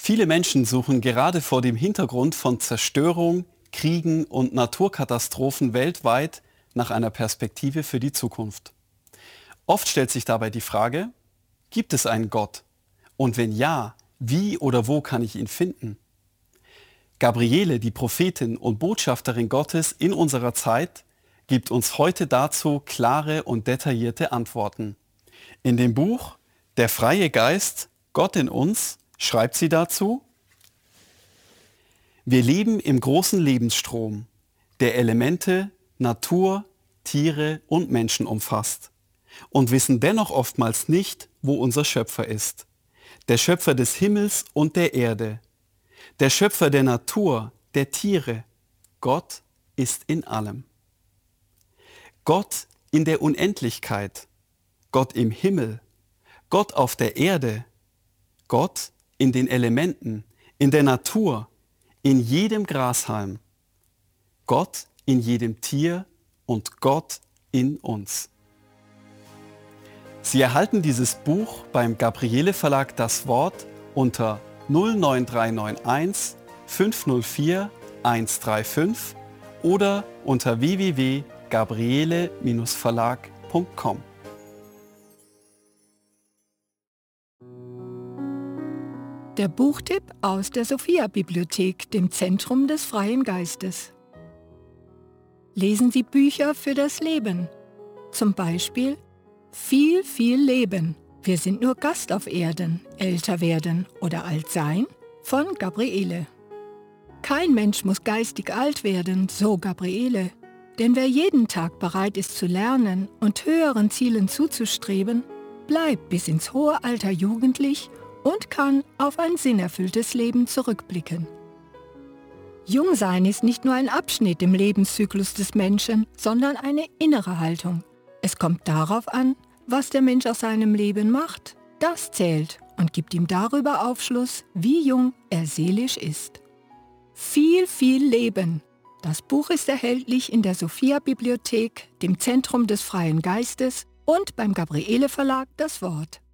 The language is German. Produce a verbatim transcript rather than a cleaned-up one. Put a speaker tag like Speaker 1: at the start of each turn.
Speaker 1: Viele Menschen suchen gerade vor dem Hintergrund von Zerstörung, Kriegen und Naturkatastrophen weltweit nach einer Perspektive für die Zukunft. Oft stellt sich dabei die Frage, gibt es einen Gott? Und wenn ja, wie oder wo kann ich ihn finden? Gabriele, die Prophetin und Botschafterin Gottes in unserer Zeit, gibt uns heute dazu klare und detaillierte Antworten. In dem Buch Der freie Geist, Gott in uns, schreibt sie dazu: Wir leben im großen Lebensstrom, der Elemente, Natur, Tiere und Menschen umfasst und wissen dennoch oftmals nicht, wo unser Schöpfer ist. Der Schöpfer des Himmels und der Erde, der Schöpfer der Natur, der Tiere. Gott ist in allem. Gott in der Unendlichkeit, Gott im Himmel, Gott auf der Erde, Gott in den Elementen, in der Natur, in jedem Grashalm, Gott in jedem Tier und Gott in uns. Sie erhalten dieses Buch beim Gabriele Verlag Das Wort unter null neun drei neun eins fünf null vier eins drei fünf oder unter w w w punkt gabriele Verlag punkt com.
Speaker 2: Der Buchtipp aus der Sophia-Bibliothek, dem Zentrum des freien Geistes. Lesen Sie Bücher für das Leben. Zum Beispiel Viel, viel Leben. Wir sind nur Gast auf Erden, älter werden oder alt sein von Gabriele. Kein Mensch muss geistig alt werden, so Gabriele. Denn wer jeden Tag bereit ist zu lernen und höheren Zielen zuzustreben, bleibt bis ins hohe Alter jugendlich und kann auf ein sinnerfülltes Leben zurückblicken. Jungsein ist nicht nur ein Abschnitt im Lebenszyklus des Menschen, sondern eine innere Haltung. Es kommt darauf an, was der Mensch aus seinem Leben macht. Das zählt und gibt ihm darüber Aufschluss, wie jung er seelisch ist. Viel, viel Leben. Das Buch ist erhältlich in der Sophia-Bibliothek, dem Zentrum des freien Geistes und beim Gabriele Verlag Das Wort.